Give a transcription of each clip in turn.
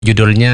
Judulnya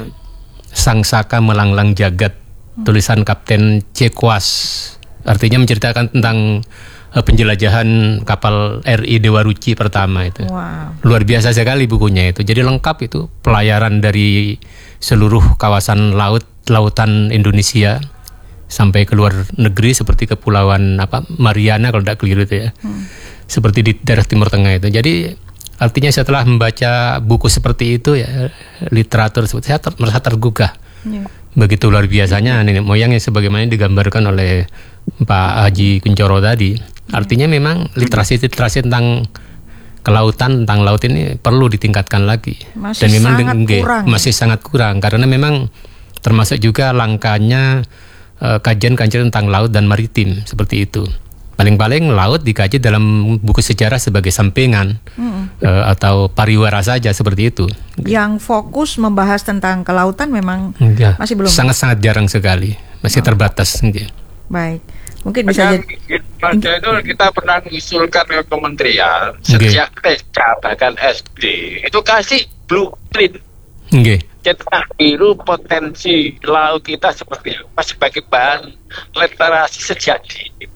Sang Saka Melanglang Jagat, tulisan Kapten Cekwas. Artinya menceritakan tentang penjelajahan kapal RI Dewa Ruci pertama itu. Wow. Luar biasa sekali bukunya itu. Jadi lengkap itu, pelayaran dari seluruh kawasan lautan Indonesia sampai ke luar negeri seperti kepulauan Mariana kalau tidak keliru itu ya. Seperti di daerah Timur Tengah itu. Jadi artinya setelah membaca buku seperti itu ya, literatur seperti saya merasa tergugah. Begitu luar biasanya nenek moyang yang sebagaimana digambarkan oleh Pak Haji Kuncoro tadi. Artinya memang literasi tentang kelautan, tentang laut ini perlu ditingkatkan lagi. Masih dan memang kurang. masih sangat kurang karena memang termasuk juga langkanya kajian-kajian tentang laut dan maritim seperti itu. Paling-paling laut dikaji dalam buku sejarah sebagai sampingan atau pariwara saja seperti itu. Yang fokus membahas tentang kelautan memang masih belum. Sangat-sangat jarang sekali, masih terbatas. Baik, mungkin bisa jadi. Pada itu kita pernah mengusulkan ke kementerian sejak TK bahkan SD itu kasih blueprint. Cetak biru potensi laut kita seperti apa sebagai bahan literasi sejak dini.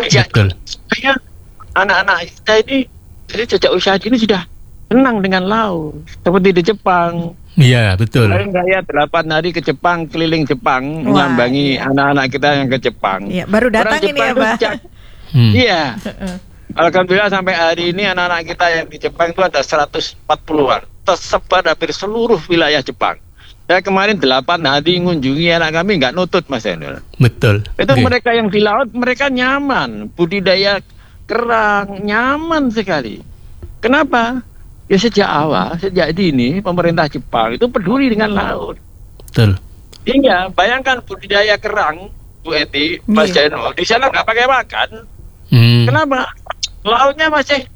Supaya anak-anak kita ini jadi sejak usia dini sudah senang dengan laut seperti di Jepang. Iya, betul. Kemarin saya 8 hari ke Jepang, keliling Jepang, menyambangi anak-anak kita yang ke Jepang. Iya, baru datang ini ya, Pak. Iya. Alhamdulillah sampai hari ini anak-anak kita yang di Jepang itu ada 140-an, tersebar hampir seluruh wilayah Jepang. Saya kemarin 8 hari mengunjungi anak kami, nggak nutut Mas Enul. Betul. Itu mereka yang di laut, mereka nyaman, budidaya kerang, nyaman sekali. Kenapa? Ya sejak awal, sejak dini pemerintah Jepang itu peduli dengan laut. Betul. Iya, bayangkan budidaya kerang, Bu Eti, Mas Jainul, di sana nggak pakai makan. Kenapa? Lautnya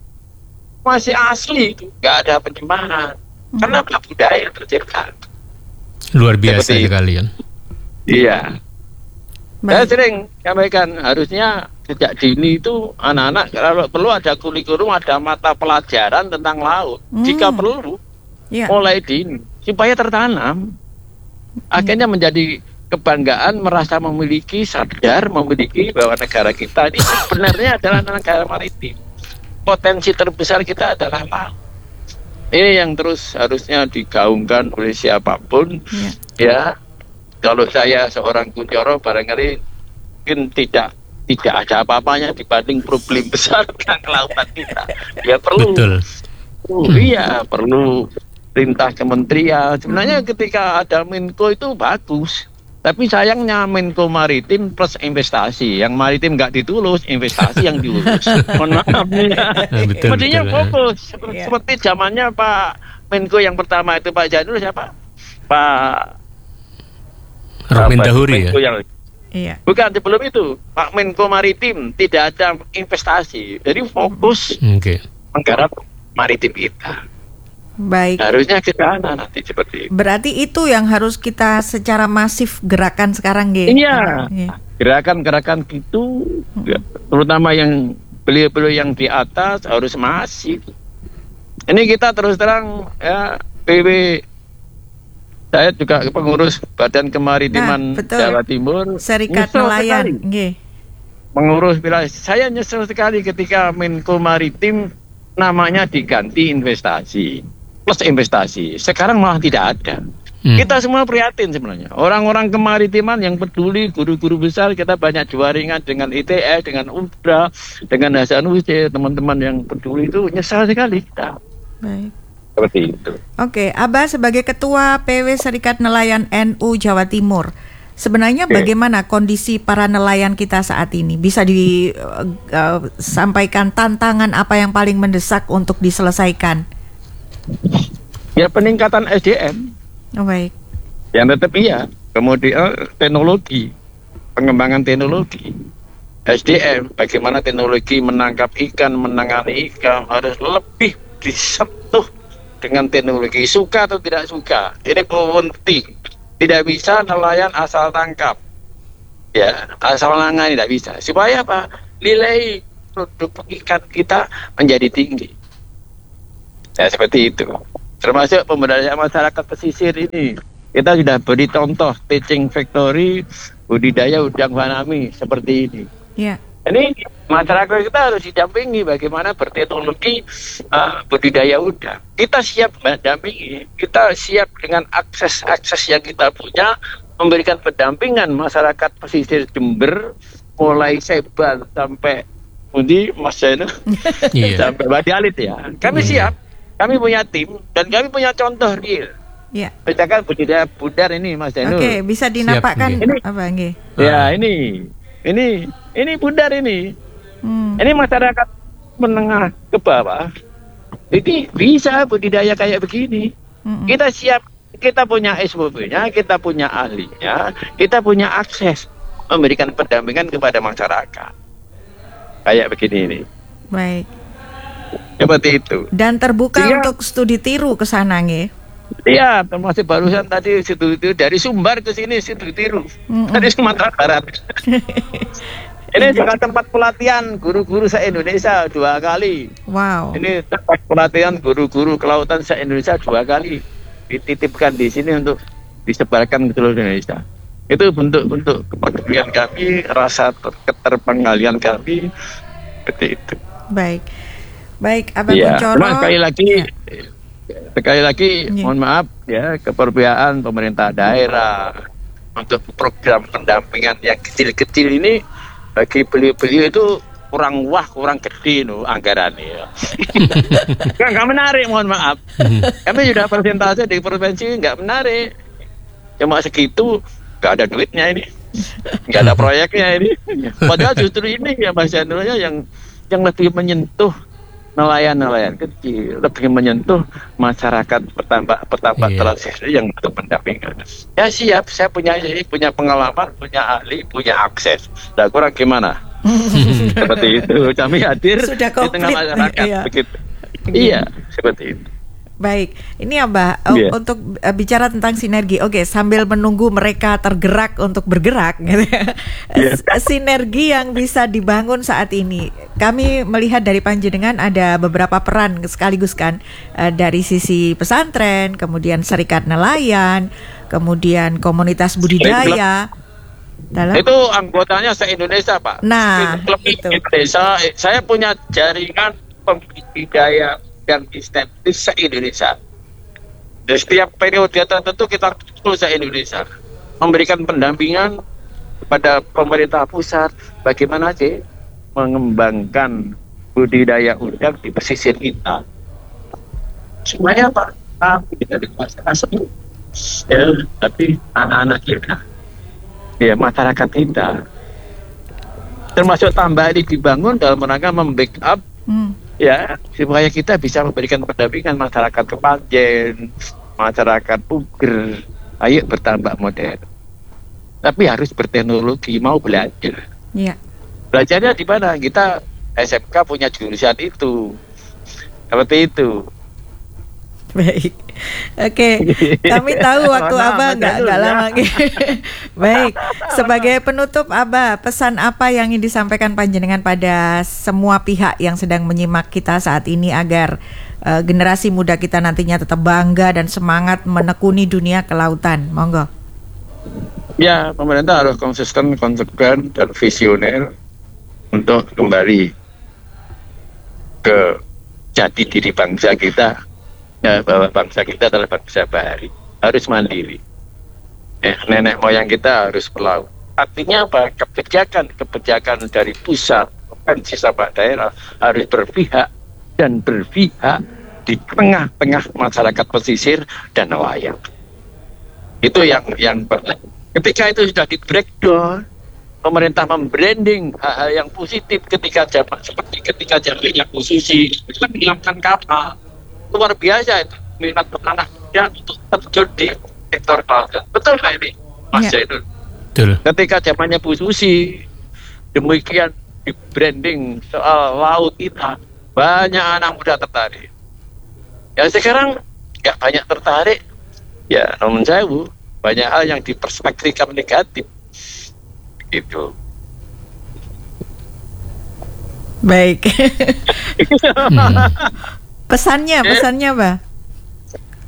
masih asli, itu nggak ada penyemaran. Kenapa budaya tercipta? Luar biasa sekali ya. Iya. Saya sering sampaikan harusnya sejak dini itu anak-anak kalau perlu ada kurikulum, ada mata pelajaran tentang laut. Jika perlu, mulai dini supaya tertanam. Akhirnya menjadi kebanggaan, merasa memiliki, sadar memiliki bahwa negara kita ini sebenarnya adalah negara maritim. Potensi terbesar kita adalah laut. Ini yang terus harusnya digaungkan oleh siapapun. Ya, kalau saya seorang Kuncoro barangkali mungkin tidak ada apa-apanya dibanding problem besar tentang kelautan kita. Ya perlu. Betul. Iya, perlu perintah kementerian. Sebenarnya ketika ada Menko itu bagus. Tapi sayangnya Menko Maritim plus investasi. Yang maritim nggak ditulus, investasi yang diurus. Mohon maaf ya. Mestinya fokus. Seperti zamannya Pak Menko yang pertama itu Pak Janul siapa? Pak Rohmin Dahuri ya? Iya. Bukan, sebelum itu Pak Menko Maritim tidak ada investasi. Jadi fokus menggarap maritim kita. Baik. Harusnya ke sana nanti seperti itu. Berarti itu yang harus kita secara masif gerakan sekarang, Iya. Gerakan-gerakan gitu, terutama yang beliau-beliau yang di atas harus masif. Ini kita terus terang ya, PW. Saya juga pengurus Badan Kemaritiman Jawa Timur. Serikat Nelayan. Mengurus wilayah. Saya nyesel sekali ketika Menko Maritim namanya diganti investasi. Plus investasi. Sekarang malah tidak ada. Kita semua prihatin sebenarnya. Orang-orang kemaritiman yang peduli, guru-guru besar, kita banyak jaringan dengan ITS, dengan UNDRA, dengan Hasanusi, teman-teman yang peduli itu nyesal sekali kita. Baik. Seperti itu. Oke, Abah sebagai Ketua PW Serikat Nelayan NU Jawa Timur, sebenarnya bagaimana kondisi para nelayan kita saat ini? Bisa disampaikan tantangan apa yang paling mendesak untuk diselesaikan? Ya peningkatan SDM. Baik. Yang tetap iya. Kemudian teknologi, pengembangan teknologi, SDM, bagaimana teknologi menangkap ikan, menangani ikan harus lebih disentuh dengan teknologi, suka atau tidak suka. Ini penting. Tidak bisa nelayan asal tangkap, ya asal nangani tidak bisa. Supaya apa? Nilai produk ikan kita menjadi tinggi. Ya seperti itu. termasuk pemberdayaan masyarakat pesisir ini. Kita sudah beri contoh teaching factory budidaya udang fanami seperti ini. Ya. Ini masyarakat kita harus didampingi bagaimana berteknologi budidaya udang. Kita siap mendampingi, kita siap dengan akses yang kita punya, memberikan pendampingan masyarakat pesisir Jember, mulai Seban sampai Mas Zainul, sampai Wadi Alit ya. Kami siap, kami punya tim dan kami punya contoh real. Ya. Misalkan budidaya budar ini Mas Zainul. Oke, bisa dinapakkan apa nggih? Ya, ini budar ini. Ini masyarakat menengah ke bawah. Ini bisa budidaya kayak begini. Kita siap, kita punya SOP-nya, kita punya ahlinya, kita punya akses memberikan pendampingan kepada masyarakat. Kayak begini ini. Baik. Seperti itu. Dan terbuka untuk studi tiru ke sana nggih. Iya, termasuk barusan tadi studi tiru dari Sumbar ke sini studi tiru. Dari Sumatera Barat. Ini juga tempat pelatihan guru-guru se-Indonesia 2 kali. Wow. Ini tempat pelatihan guru-guru kelautan se-Indonesia 2 kali. Dititipkan di sini untuk disebarkan ke seluruh Indonesia. Itu bentuk kepedulian kami, rasa keterpenggalian kami, seperti itu. Baik, Abang Kuncoro. Sekali lagi, mohon maaf ya, keperpihakan pemerintah daerah untuk program pendampingan yang kecil-kecil ini bagi beliau-beliau itu kurang gede anggarannya. Nggak menarik, mohon maaf. Kami sudah persentase di provinsi nggak menarik. Cuma segitu, nggak ada duitnya ini, nggak ada proyeknya ini. Padahal justru ini ya Mas Zainul yang lebih menyentuh nelayan kecil, lebih menyentuh masyarakat petambak terasir yang butuh pendampingan. Ya siap, saya punya pengalaman, punya ahli, punya akses. Nah, kurang gimana? Seperti itu, kami hadir sudah di tengah masyarakat. Iya. Begitu. Iya, seperti itu. Baik, ini Abah untuk bicara tentang sinergi. Oke, sambil menunggu mereka tergerak untuk bergerak, gitu. Sinergi yang bisa dibangun saat ini. Kami melihat dari panjenengan ada beberapa peran sekaligus kan, dari sisi pesantren, kemudian serikat nelayan, kemudian komunitas budidaya. Itu anggotanya se-Indonesia, Pak. Nah, itu. Indonesia, saya punya jaringan pembudidaya yang established se-Indonesia. Di setiap periode tertentu kita kumpul se-Indonesia, memberikan pendampingan kepada pemerintah pusat bagaimana sih mengembangkan budidaya udang di pesisir kita. Semuanya Pak, kita dikuasai ya, tapi anak-anak kita, ya masyarakat kita, termasuk tambah ini dibangun dalam rangka membackup ya, supaya kita bisa memberikan pendampingan masyarakat Kepanjen, masyarakat Puger, ayo bertambah modern. Tapi harus berteknologi, mau belajar. Iya. Belajarnya di mana? Kita SMK punya jurusan itu. Seperti itu. Baik, oke. Kami tahu waktu Abah nggak lama. Baik, sebagai penutup Abah, pesan apa yang ingin disampaikan panjenengan pada semua pihak yang sedang menyimak kita saat ini agar generasi muda kita nantinya tetap bangga dan semangat menekuni dunia kelautan? Monggo. Ya, pemerintah harus konsisten, konsekuen, dan visioner untuk kembali ke jati diri bangsa kita. Ya, bahwa bangsa kita adalah bangsa bahari, harus mandiri. Nenek moyang kita harus pelaut. Artinya apa? Kebijakan dari pusat, provinsi sampai daerah harus berpihak di tengah-tengah masyarakat pesisir dan nelayan. Itu yang penting. Ketika itu sudah di breakdown, pemerintah membranding hal-hal yang positif ketika zamannya Bu Susi itu menghilangkan kapal. Luar biasa itu minat anak muda untuk terjun di sektor kelautan. Betul nggak ini, Mas Zainul? Betul. Ketika zamannya Bu Susi, demikian di branding soal laut kita, banyak anak muda tertarik. Ya sekarang nggak banyak tertarik, ya namun saya banyak hal yang diperspektifkan negatif, gitu. Baik. Pesannya, Pak.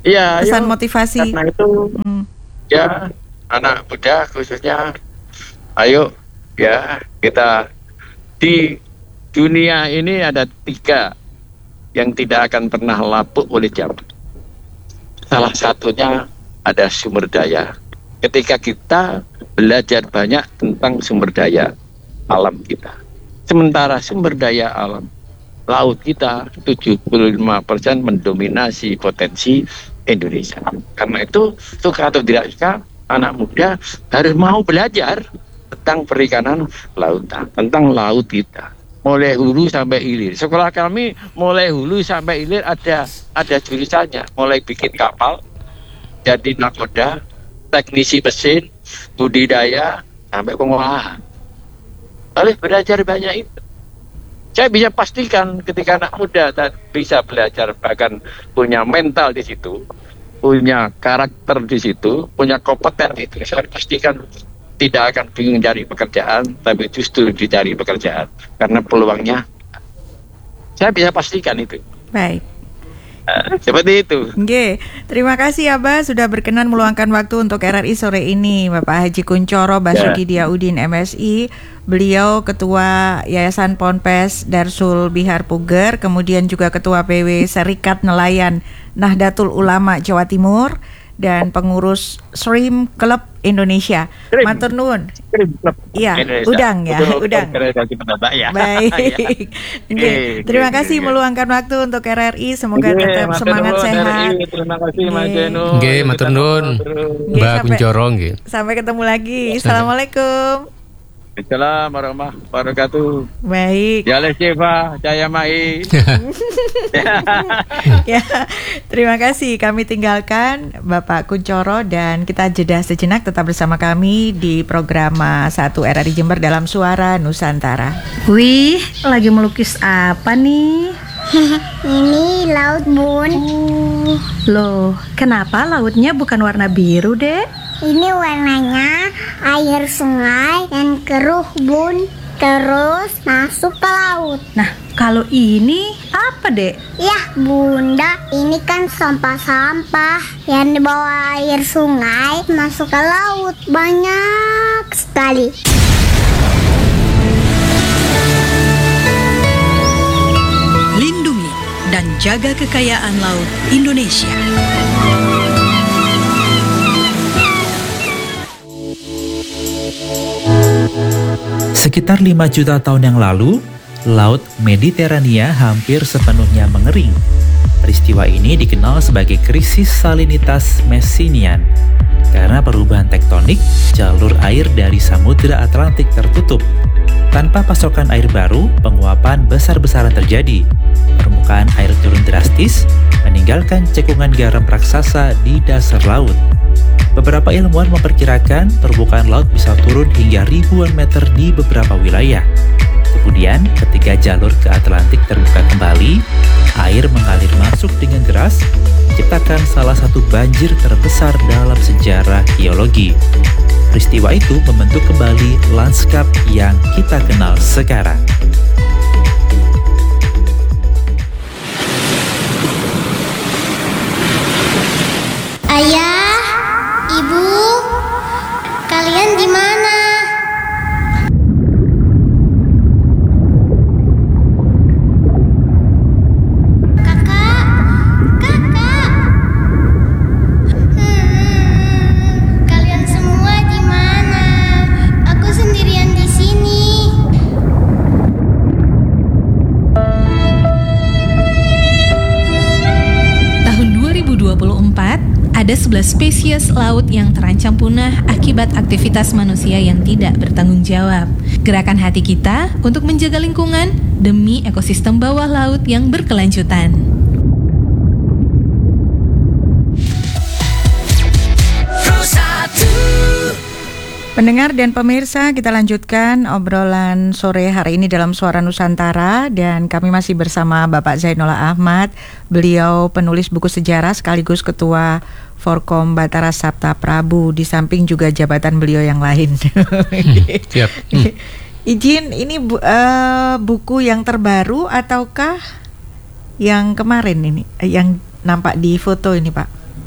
Iya, pesan motivasi. Karena itu ya anak muda khususnya, ayo ya kita di dunia ini ada 3 yang tidak akan pernah lapuk oleh zaman. Salah satunya ada sumber daya. Ketika kita belajar banyak tentang sumber daya alam kita, sementara sumber daya alam laut kita 75% mendominasi potensi Indonesia. Karena itu suka atau tidak suka, anak muda harus mau belajar tentang perikanan lautan, tentang laut kita, mulai hulu sampai hilir. Sekolah kami mulai hulu sampai hilir ada jurusannya, mulai bikin kapal, jadi nakoda, teknisi mesin, budidaya, sampai pengolahan. Harus belajar banyak itu. Saya bisa pastikan ketika anak muda bisa belajar, bahkan punya mental di situ, punya karakter di situ, punya kompeten itu, saya pastikan tidak akan bingung cari pekerjaan, tapi justru dicari pekerjaan karena peluangnya. Saya bisa pastikan itu. Baik. Seperti itu. Oke, terima kasih Abah sudah berkenan meluangkan waktu untuk RRI sore ini. Bapak Haji Kunchoro Basuki Diaudin MSI, beliau Ketua Yayasan Ponpes Darsul Bihar Puger, kemudian juga Ketua PW Serikat Nelayan Nahdlatul Ulama Jawa Timur, dan pengurus Shrimp Club Indonesia. Matur nuwun. Iya, udang ya, udang. Baik. Terima kasih meluangkan waktu untuk RRI. Semoga tetap semangat sehat. Terima kasih Mas Jeno. Nggih, matur nuwun. Mbak Kunchoro nggih. Sampai ketemu lagi. Assalamualaikum. Assalamualaikum warahmatullahi wabarakatuh. Baik. Ya Lesiva, Jaya Mai. Ya, terima kasih. Kami tinggalkan Bapak Kunchoro dan kita jeda sejenak, tetap bersama kami di program 1 RRI Jember dalam Suara Nusantara. Wih, lagi melukis apa nih? Ini laut, Bun. Loh, kenapa lautnya bukan warna biru, Dek? Ini warnanya air sungai yang keruh, Bun. Terus masuk ke laut. Nah, kalau ini apa, Dek? Yah, Bunda, ini kan sampah-sampah yang dibawa air sungai masuk ke laut. Banyak sekali. Lindungi dan jaga kekayaan laut Indonesia. Sekitar 5 juta tahun yang lalu, Laut Mediterania hampir sepenuhnya mengering. Peristiwa ini dikenal sebagai krisis salinitas Messinian. Karena perubahan tektonik, jalur air dari Samudra Atlantik tertutup. Tanpa pasokan air baru, penguapan besar-besaran terjadi. Permukaan air turun drastis, meninggalkan cekungan garam raksasa di dasar laut. Beberapa ilmuwan memperkirakan permukaan laut bisa turun hingga ribuan meter di beberapa wilayah. Kemudian, ketika jalur ke Atlantik terbuka kembali, air mengalir masuk dengan deras, menciptakan salah satu banjir terbesar dalam sejarah geologi. Peristiwa itu membentuk kembali lanskap yang kita kenal sekarang. Ayah, Ibu, kalian di mana? Kakak. Kalian semua di mana? Aku sendirian di sini. Tahun 2024 ada 11 spesies laut yang terancam punah akibat aktivitas manusia yang tidak bertanggung jawab. Gerakan hati kita untuk menjaga lingkungan demi ekosistem bawah laut yang berkelanjutan. Pendengar dan pemirsa, kita lanjutkan obrolan sore hari ini dalam Suara Nusantara dan kami masih bersama Bapak Zainullah Ahmad. Beliau penulis buku sejarah sekaligus Ketua Forkom Batara Sabta Prabu, di samping juga jabatan beliau yang lain. Siap. Izin, ini buku yang terbaru ataukah yang kemarin ini, yang nampak di foto ini, Pak?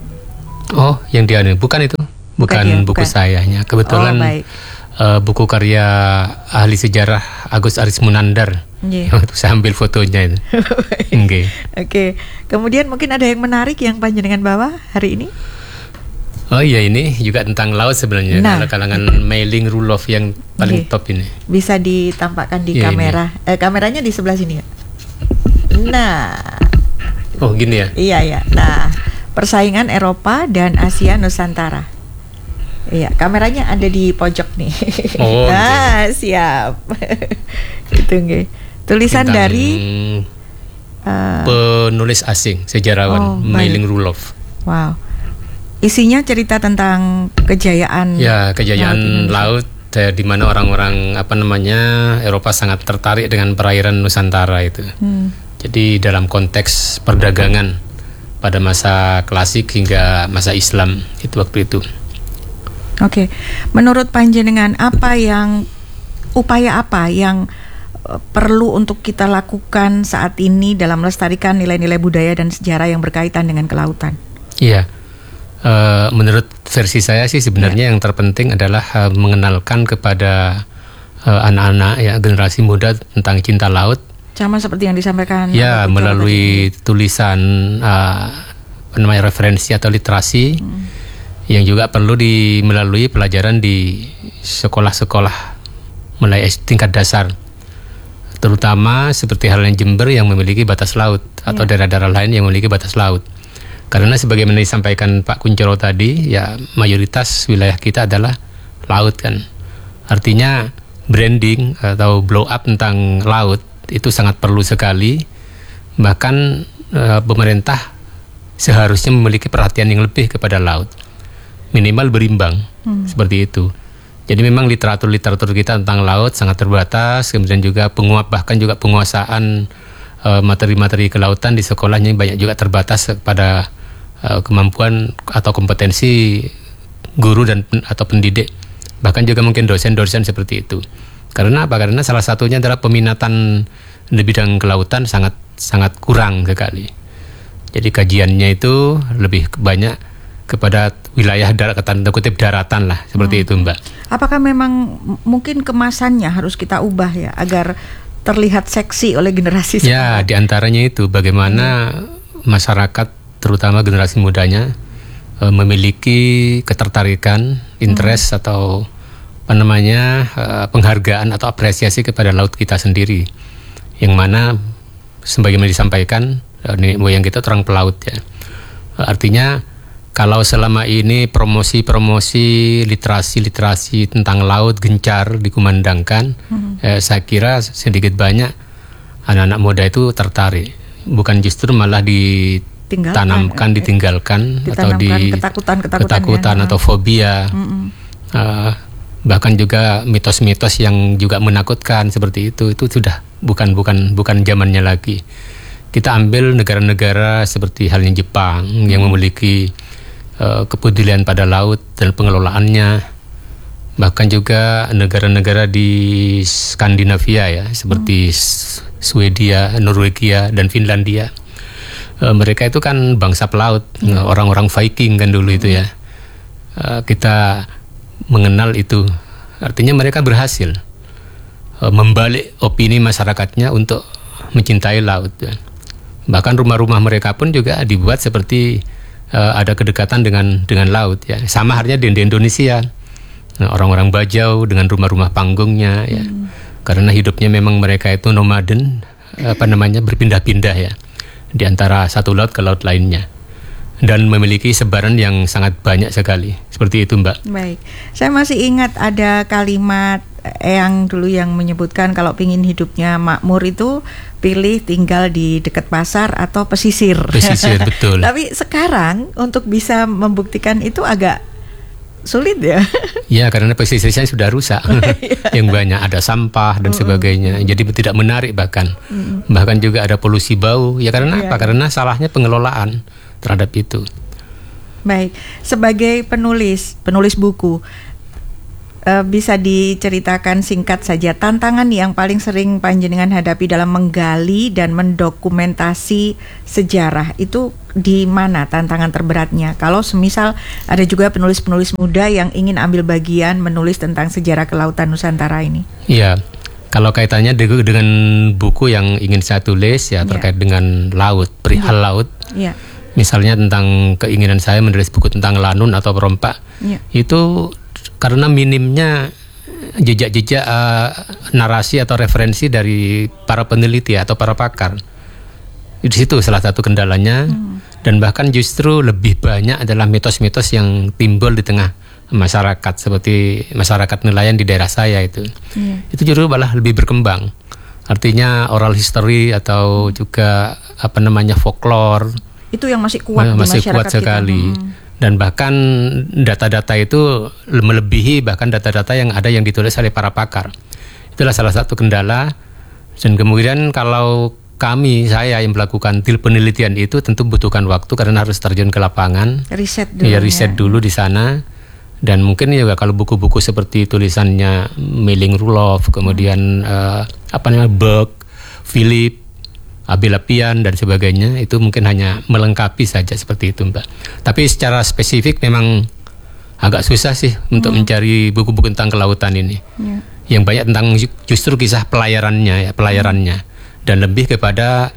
Oh, yang dia bukan itu, bukan buku sayanya. Kebetulan buku karya ahli sejarah Agus Aris Munandar. Saya ambil fotonya itu. Oke. Kemudian mungkin ada yang menarik yang panjenengan bawa hari ini? Oh iya, ini juga tentang laut sebenarnya. Kalau kalangan mailing rule of yang paling top ini. Bisa ditampakkan di kamera. Kameranya di sebelah sini ya. Nah. Oh gini ya. Iya. Nah, persaingan Eropa dan Asia Nusantara. Iya, kameranya ada di pojok nih. Oh. Siap. Itu nggih. Tulisan tentang dari penulis asing, sejarawan Mailing Roloff. Wow. Isinya cerita tentang kejayaan. Ya, kejayaan laut di mana orang-orang Eropa sangat tertarik dengan perairan Nusantara itu. Jadi dalam konteks perdagangan pada masa klasik hingga masa Islam itu waktu itu. Oke. Menurut panjenengan upaya apa yang perlu untuk kita lakukan saat ini dalam melestarikan nilai-nilai budaya dan sejarah yang berkaitan dengan kelautan? Iya. Menurut versi saya sih sebenarnya yang terpenting adalah mengenalkan kepada anak-anak generasi muda tentang cinta laut. Sama seperti yang disampaikan. Ya, melalui tulisan referensi atau literasi yang juga perlu melalui pelajaran di sekolah-sekolah mulai tingkat dasar. Terutama seperti halnya Jember yang memiliki batas laut atau daerah-daerah lain yang memiliki batas laut. Karena sebagaimana disampaikan Pak Kuncoro tadi, ya mayoritas wilayah kita adalah laut kan. Artinya branding atau blow up tentang laut itu sangat perlu sekali. Bahkan pemerintah seharusnya memiliki perhatian yang lebih kepada laut. Minimal berimbang, seperti itu. Jadi memang literatur kita tentang laut sangat terbatas. Kemudian juga bahkan juga penguasaan materi-materi kelautan di sekolahnya banyak juga terbatas pada kemampuan atau kompetensi guru atau pendidik, bahkan juga mungkin dosen-dosen seperti itu. Karena apa? Karena salah satunya adalah peminatan di bidang kelautan sangat kurang sekali. Jadi kajiannya itu lebih banyak kepada wilayah tanda kutip daratan lah, seperti itu Mbak. Apakah memang mungkin kemasannya harus kita ubah ya agar terlihat seksi oleh generasi sekarang? Ya, diantaranya itu bagaimana masyarakat terutama generasi mudanya memiliki ketertarikan, interest atau penghargaan atau apresiasi kepada laut kita sendiri, yang mana sebagaimana disampaikan nenek moyang kita orang pelaut ya. Artinya kalau selama ini promosi literasi tentang laut gencar dikumandangkan, saya kira sedikit banyak anak-anak muda itu tertarik, bukan justru malah ditinggalkan atau ketakutan atau fobia. Bahkan juga mitos-mitos yang juga menakutkan seperti itu sudah bukan zamannya lagi. Kita ambil negara-negara seperti halnya Jepang yang memiliki kepedulian pada laut dan pengelolaannya. Bahkan juga negara-negara di Skandinavia ya, seperti Swedia, Norwegia dan Finlandia. Mereka itu kan bangsa pelaut, orang-orang Viking kan dulu itu ya. Kita mengenal itu, artinya mereka berhasil membalik opini masyarakatnya untuk mencintai laut. Bahkan rumah-rumah mereka pun juga dibuat seperti ada kedekatan dengan laut ya. Sama halnya di Indonesia, orang-orang Bajau dengan rumah-rumah panggungnya ya. Karena hidupnya memang mereka itu nomaden, berpindah-pindah ya, di antara satu laut ke laut lainnya, dan memiliki sebaran yang sangat banyak sekali. Seperti itu Mbak. Baik, saya masih ingat ada kalimat yang dulu yang menyebutkan kalau pingin hidupnya makmur itu pilih tinggal di dekat pasar atau pesisir. Pesisir, betul. Tapi sekarang untuk bisa membuktikan itu agak sulit ya. Ya, karena pesisirnya sudah rusak. Yang banyak ada sampah dan sebagainya. Jadi tidak menarik bahkan juga ada polusi bau. Ya karena apa? Karena salahnya pengelolaan terhadap itu. Baik, sebagai penulis buku, bisa diceritakan singkat saja tantangan yang paling sering panjenengan hadapi dalam menggali dan mendokumentasi sejarah itu di mana tantangan terberatnya? Kalau semisal ada juga penulis-penulis muda yang ingin ambil bagian menulis tentang sejarah kelautan Nusantara ini. Iya, kalau kaitannya dengan buku yang ingin saya tulis ya terkait dengan laut, perihal laut. Iya. Misalnya tentang keinginan saya menulis buku tentang lanun atau perompak. Iya. Itu karena minimnya jejak-jejak narasi atau referensi dari para peneliti atau para pakar. Di situ salah satu kendalanya. Dan bahkan justru lebih banyak adalah mitos-mitos yang timbul di tengah masyarakat, seperti masyarakat nelayan di daerah saya itu. Itu justru malah lebih berkembang. Artinya oral history atau juga folklore. Itu yang masih kuat di masih masyarakat kuat sekali. Dan bahkan data-data itu melebihi bahkan data-data yang ada yang ditulis oleh para pakar. Itulah salah satu kendala. Dan kemudian kalau saya yang melakukan penelitian itu tentu butuhkan waktu karena harus terjun ke lapangan. Riset dulu. Riset dulu di sana. Dan mungkin juga kalau buku-buku seperti tulisannya Meling Rulov, kemudian Burke, Philip, Abel Apian dan sebagainya, itu mungkin hanya melengkapi saja seperti itu, Mbak. Tapi secara spesifik memang agak susah sih untuk mencari buku-buku tentang kelautan ini. Yang banyak tentang justru kisah pelayarannya dan lebih kepada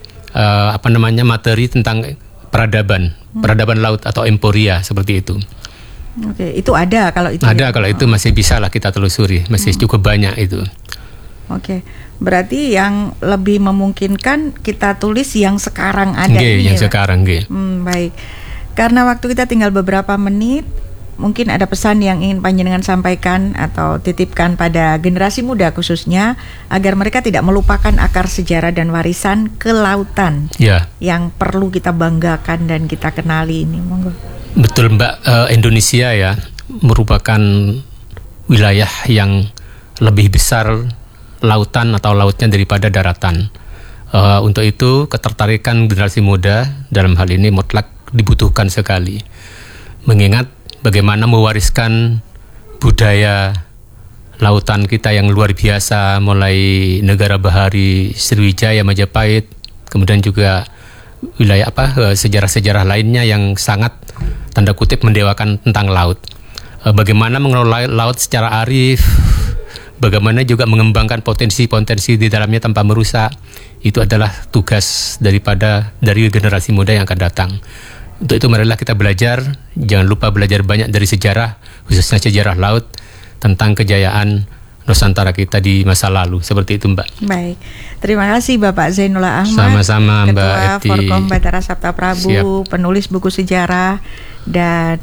materi tentang peradaban laut atau emporia seperti itu. Oke, itu ada kalau itu. Ada kalau itu masih bisa lah kita telusuri, masih cukup banyak itu. Oke. Berarti yang lebih memungkinkan kita tulis yang sekarang ada ini yang sekarang. Baik. Karena waktu kita tinggal beberapa menit, mungkin ada pesan yang ingin panjenengan sampaikan atau titipkan pada generasi muda khususnya agar mereka tidak melupakan akar sejarah dan warisan kelautan yang perlu kita banggakan dan kita kenali ini. Monggo. Betul, Mbak. Indonesia ya merupakan wilayah yang lebih besar lautan atau lautnya daripada daratan. Untuk itu ketertarikan generasi muda dalam hal ini mutlak dibutuhkan sekali. Mengingat bagaimana mewariskan budaya lautan kita yang luar biasa, mulai negara bahari Sriwijaya, Majapahit, kemudian juga wilayah sejarah-sejarah lainnya yang sangat tanda kutip mendewakan tentang laut. Bagaimana mengelola laut secara arif, bagaimana juga mengembangkan potensi-potensi di dalamnya tanpa merusak. Itu adalah tugas dari generasi muda yang akan datang. Untuk itu marilah kita belajar, jangan lupa belajar banyak dari sejarah, khususnya sejarah laut, tentang kejayaan Nusantara kita di masa lalu. Seperti itu, Mbak. Baik, terima kasih Bapak Zainullah Ahmad, sama-sama, Mbak Ketua Eti. Forkom Batara Sabta Prabu. Siap. Penulis buku sejarah dan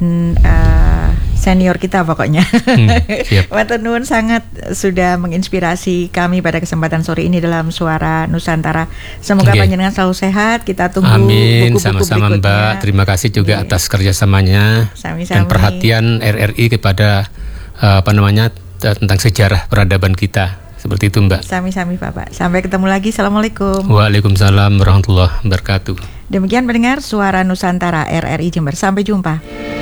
senior kita pokoknya. Matur nuwun sangat sudah menginspirasi kami pada kesempatan sore ini dalam Suara Nusantara. Semoga panjenengan selalu sehat. Kita tunggu buku-buku sama-sama berikutnya. Mbak. Terima kasih juga atas kerjasamanya dan perhatian RRI kepada tentang sejarah peradaban kita. Seperti itu, Mbak. Sami-sami, Bapak. Sampai ketemu lagi. Assalamualaikum. Waalaikumsalam warahmatullahi wabarakatuh. Demikian pendengar Suara Nusantara RRI Jember. Sampai jumpa.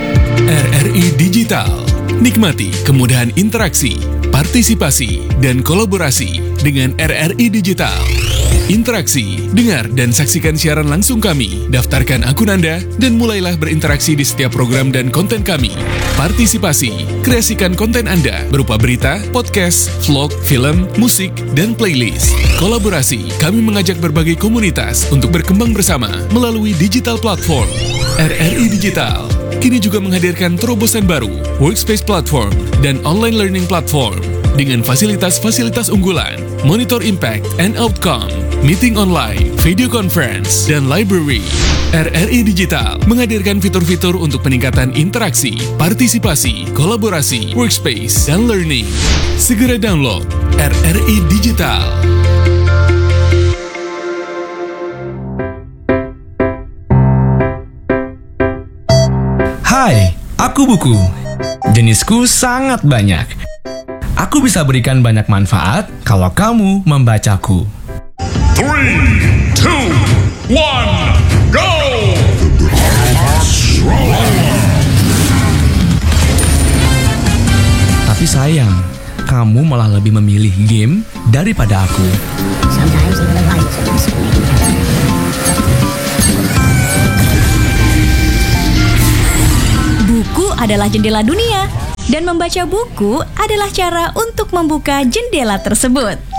RRI Digital. Nikmati kemudahan interaksi, partisipasi, dan kolaborasi dengan RRI Digital. Interaksi, dengar dan saksikan siaran langsung kami, daftarkan akun Anda, dan mulailah berinteraksi di setiap program dan konten kami. Partisipasi, kreasikan konten Anda berupa berita, podcast, vlog, film, musik, dan playlist. Kolaborasi, kami mengajak berbagai komunitas untuk berkembang bersama melalui digital platform. RRI Digital kini juga menghadirkan terobosan baru, workspace platform, dan online learning platform dengan fasilitas-fasilitas unggulan, monitor impact and outcome, meeting online, video conference, dan library. RRI Digital menghadirkan fitur-fitur untuk peningkatan interaksi, partisipasi, kolaborasi, workspace, dan learning. Segera download RRI Digital. Hai, aku Buku. Jenisku sangat banyak. Aku bisa berikan banyak manfaat kalau kamu membacaku. 3, 2, 1, go! Tapi sayang, kamu malah lebih memilih game daripada aku. adalah jendela dunia, dan membaca buku adalah cara untuk membuka jendela tersebut.